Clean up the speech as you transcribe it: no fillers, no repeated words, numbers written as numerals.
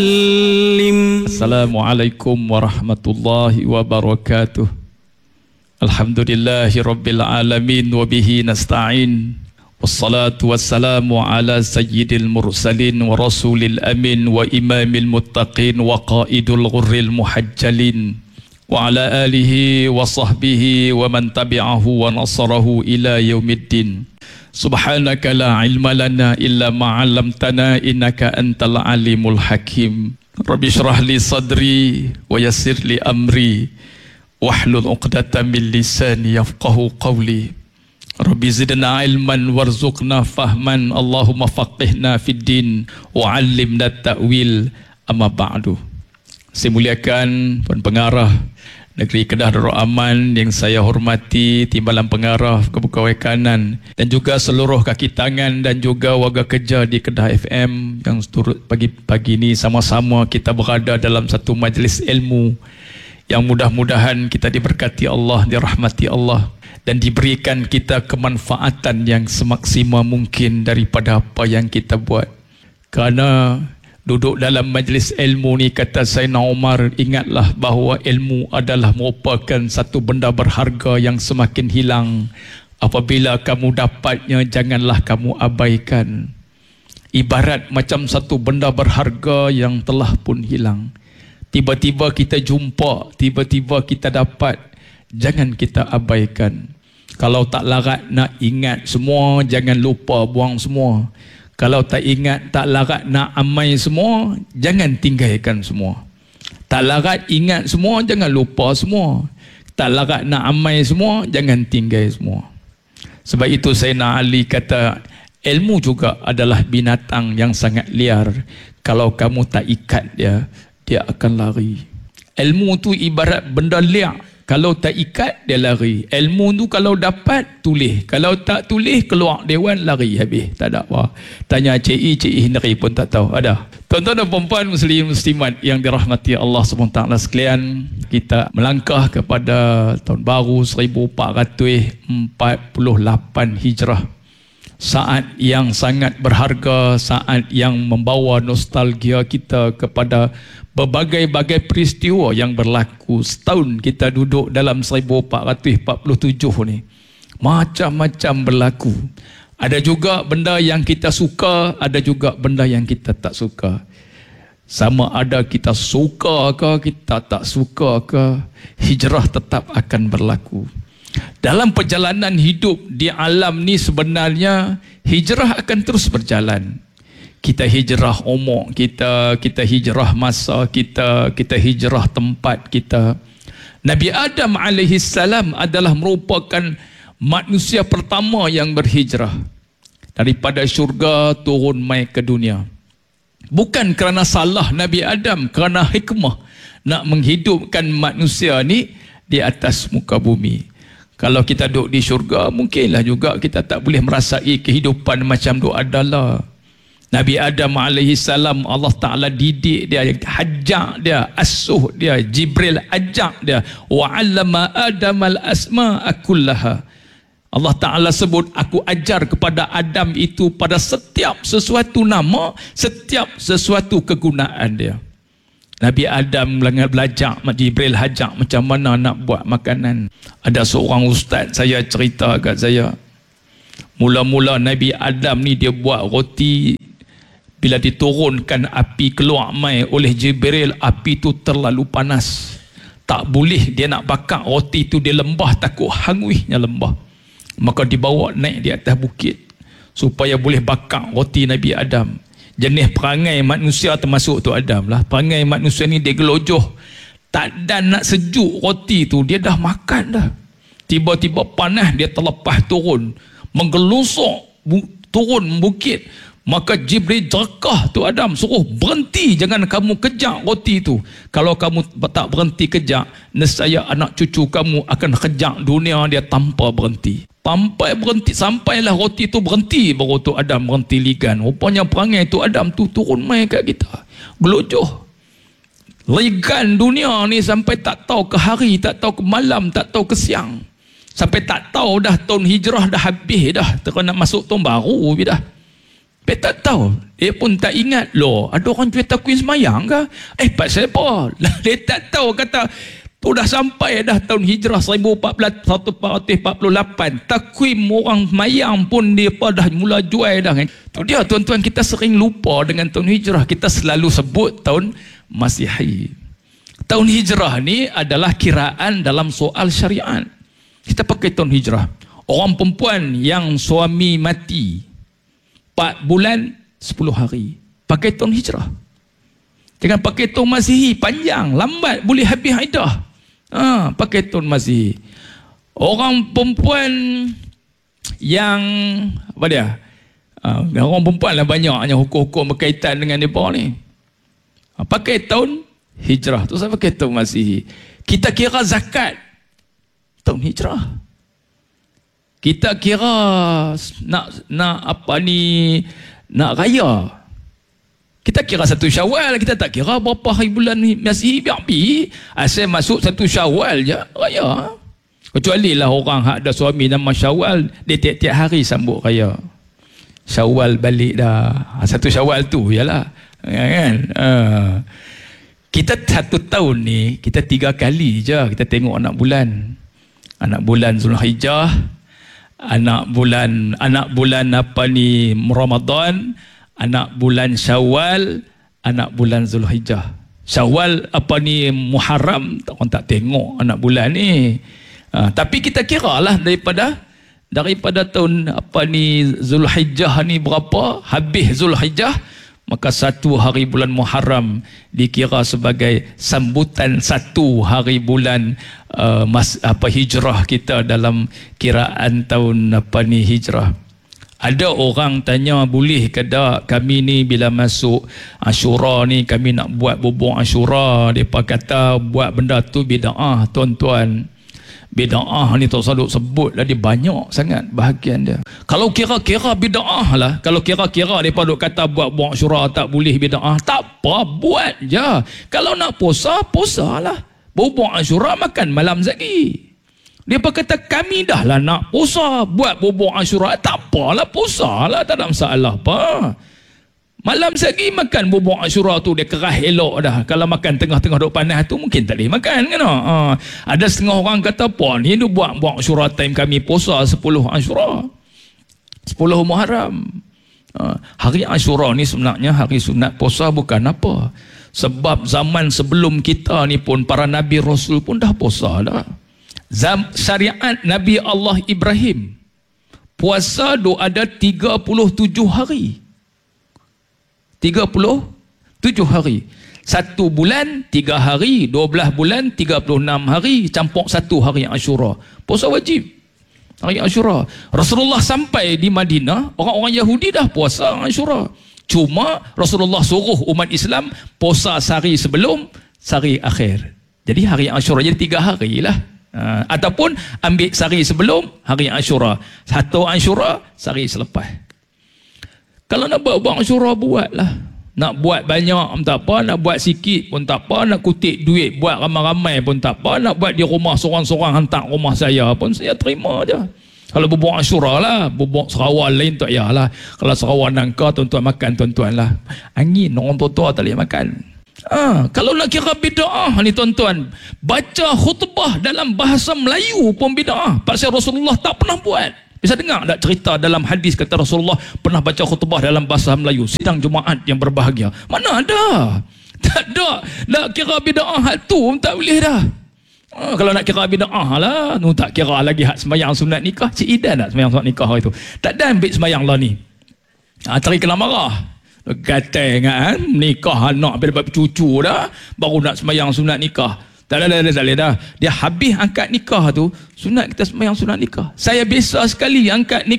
Assalamualaikum warahmatullahi wabarakatuh. Alhamdulillahi rabbil alamin wa bihi nasta'in. Wassalatu wassalamu ala sayyidil mursalin wa rasulil amin wa imamil muttaqin wa qaidul ghurril muhajjalin wa ala alihi wa sahbihi wa man tabi'ahu wa nasarahu ila yaumiddin. Subhanaka la ilma lana illa ma 'allamtana innaka antal alimul hakim. Rabbi shrah li sadri wa yassir li amri wahlul 'uqdatam min lisani yafqahu qawli. Rabbi zidna ilman warzuqna fahman. Allahumma faqihna fid din wa 'allimna ta'wil. Amma ba'du. Saya muliakan Puan Pengarah Negeri Kedah Darul Aman yang saya hormati, Timbalan Pengarah Kepegawai Kanan dan juga seluruh kaki tangan dan juga warga kerja di Kedah FM yang turut pagi ini sama-sama kita berada dalam satu majlis ilmu yang mudah-mudahan kita diberkati Allah, dirahmati Allah dan diberikan kita kemanfaatan yang semaksimal mungkin daripada apa yang kita buat. Kerana duduk dalam majlis ilmu ni, kata Sayyidina Umar, ingatlah bahawa ilmu adalah merupakan satu benda berharga yang semakin hilang. Apabila kamu dapatnya, janganlah kamu abaikan. Ibarat macam satu benda berharga yang telah pun hilang. Tiba-tiba kita jumpa, tiba-tiba kita dapat, jangan kita abaikan. Kalau tak larat nak ingat semua, jangan lupa buang semua. Kalau tak ingat, tak larat nak amai semua, jangan tinggalkan semua. Tak larat ingat semua, jangan lupa semua. Tak larat nak amai semua, jangan tinggal semua. Sebab itu Sayyidina Ali kata, ilmu juga adalah binatang yang sangat liar. Kalau kamu tak ikat dia, dia akan lari. Ilmu tu ibarat benda liar. Kalau tak ikat, dia lari. Ilmu tu kalau dapat, tulis. Kalau tak tulis, keluar dewan, lari habis. Tak ada apa. Tanya Cik Henry pun tak tahu. Ada. Tuan-tuan dan puan-puan muslimat yang dirahmati Allah SWT sekalian, kita melangkah kepada tahun baru 1448 Hijrah. Saat yang sangat berharga, saat yang membawa nostalgia kita kepada berbagai-bagai peristiwa yang berlaku. Setahun kita duduk dalam 1447 ni, macam-macam berlaku. Ada juga benda yang kita suka, ada juga benda yang kita tak suka. Sama ada kita suka ke, kita tak suka ke, hijrah tetap akan berlaku. Dalam perjalanan hidup di alam ni sebenarnya hijrah akan terus berjalan. Kita hijrah umur kita, kita hijrah masa kita, kita hijrah tempat kita. Nabi Adam AS adalah merupakan manusia pertama yang berhijrah daripada syurga turun mai ke dunia. Bukan kerana salah Nabi Adam, kerana hikmah nak menghidupkan manusia ni di atas muka bumi. Kalau kita duduk di syurga, mungkinlah juga kita tak boleh merasai kehidupan macam duk adalah. Nabi Adam AS, Allah Ta'ala didik dia, hajak dia, asuh dia, Jibril ajak dia. Wa'allama Adam al-asma'a kullaha. Allah Ta'ala sebut, aku ajar kepada Adam itu pada setiap sesuatu nama, setiap sesuatu kegunaan dia. Nabi Adam belajar, Jibril hajak macam mana nak buat makanan. Ada seorang ustaz saya cerita kat saya, mula-mula Nabi Adam ni dia buat roti, bila diturunkan api keluar mai oleh Jibril, api tu terlalu panas. Tak boleh dia nak bakar roti tu di lembah, takut hanguihnya lembah. Maka dibawa naik di atas bukit supaya boleh bakar roti Nabi Adam. Jenis perangai manusia termasuk tu Adam lah. Perangai manusia ni dia gelojoh. Tak dan nak sejuk roti tu, dia dah makan dah. Tiba-tiba panas, dia terlepas turun, menggelusok turun bukit. Maka Jibril jerkah tu Adam, suruh berhenti, jangan kamu kejar roti tu. Kalau kamu tak berhenti kejar, nescaya anak cucu kamu akan kejar dunia dia tanpa berhenti. Sampai berhenti, sampailah roti tu berhenti, baru tu Adam berhenti ligan. Rupanya perangai tu Adam tu turun mai kat kita, gelojoh. Ligan dunia ni sampai tak tahu ke hari, tak tahu ke malam, tak tahu ke siang. Sampai tak tahu dah tahun hijrah dah habis dah, terus nak masuk tahun baru dah. Dia tak tahu. Dia pun tak ingat. Loh, ada orang jual takwin semayang ke? Pasal apa? Dia tak tahu, kata tu dah sampai dah tahun hijrah 1448. Takwim orang semayang pun dia dah mula jual dah. Tu dia tuan-tuan, kita sering lupa dengan tahun hijrah. Kita selalu sebut tahun Masihi. Tahun hijrah ni adalah kiraan dalam soal syariat. Kita pakai tahun hijrah. Orang perempuan yang suami mati 4 bulan 10 hari, pakai tahun hijrah. Jangan pakai tahun Masihi, panjang, lambat, boleh habis iddah. Pakai tahun Masihi. Orang perempuan yang apa dia? Orang perempuan lah banyaknya hukum-hukum berkaitan dengan mereka ni. Pakai tahun hijrah. Tu saya pakai tahun Masihi. Kita kira zakat tahun hijrah. Kita kira nak apa ni, nak raya. Kita kira 1 Syawal, kita tak kira berapa hari bulan Masihi, biar pi. Asal masuk 1 Syawal je raya. Kecuali lah orang hak ada suami nama Syawal, dia tiap-tiap hari sambut raya. Syawal balik dah. 1 Syawal tu yalah. Kan? Kita 1 tahun ni, kita 3 kali je kita tengok anak bulan. Anak bulan Zulhijjah, anak bulan apa ni Ramadan, anak bulan Syawal, anak bulan Zulhijjah. Syawal apa ni Muharram, orang tak tengok anak bulan ni. Tapi kita kira lah daripada tahun apa ni Zulhijjah ni berapa, habis Zulhijjah, maka 1 hari bulan Muharram dikira sebagai sambutan 1 hari bulan hijrah kita dalam kiraan tahun apa ni hijrah. Ada orang tanya, boleh ke tak kami ni bila masuk Ashura ni kami nak buat bubur Ashura? Depa kata buat benda tu bid'ah tuan-tuan. Bid'ah ni tak selalu sebut lah, dia banyak sangat bahagian dia. Kalau kira-kira bid'ah lah, kalau kira-kira mereka duk kata buat Ashura tak boleh bid'ah, tak apa, buat je. Kalau nak puasa, puasa lah. Bubur Ashura makan malam zagi. Mereka kata kami dah lah nak puasa, buat bubur Ashura, tak apalah, puasa lah, tak ada masalah apa. Malam segi makan bubur Ashura tu dia kerah elok dah. Kalau makan tengah-tengah duk panas tu mungkin tak boleh makan kan. Ada setengah orang kata apa ni dia buat Ashura time kami puasa 10 Ashura, 10 Muharram. Hari Ashura ni sebenarnya hari sunat puasa bukan apa. Sebab zaman sebelum kita ni pun para Nabi Rasul pun dah puasa dah. Syariat Nabi Allah Ibrahim puasa tu ada 37 hari. 37 hari. 1 bulan 3 hari, 12 bulan 36 hari, campur 1 hari Ashura. Puasa wajib hari Ashura. Rasulullah sampai di Madinah, orang-orang Yahudi dah puasa Ashura. Cuma Rasulullah suruh umat Islam puasa sehari sebelum, sehari akhir. Jadi hari Ashura jadi 3 hari lah. Ataupun ambil sehari sebelum hari Ashura, 1 Ashura sehari selepas. Kalau nak buat Ashura, buatlah. Nak buat banyak pun tak apa, nak buat sikit pun tak apa, nak kutip duit buat ramai-ramai pun tak apa, nak buat di rumah seorang-seorang hantar rumah saya pun saya terima je. Kalau bubur Ashura lah, bubur Sarawak lain tak payahlah. Kalau Sarawak nangka tuan-tuan makan tuan-tuan lah. Angin orang tua-tua tak boleh makan. Kalau nak kira bid'ah ni tuan-tuan, baca khutbah dalam bahasa Melayu pun bid'ah. Pasal Rasulullah tak pernah buat. Bisa dengar tak cerita dalam hadis kata Rasulullah pernah baca khutbah dalam bahasa Melayu sidang Jumaat yang berbahagia? Mana ada? Tak ada. Nak kira bid'ah hal tu tak boleh dah. Kalau nak kira bid'ah lah, nu tak kira lagi hak sembahyang sunat nikah. Cik Ida tak sembahyang sunat nikah itu? Tak ada ambil sembahyang lah ni. Cari kena marah. Kata kan nikah anak bila cucu dah baru nak sembahyang sunat nikah. Tak boleh dah. Dia habis angkat nikah tu, sunat kita sembahyang sunat nikah. Saya biasa sekali angkat nikah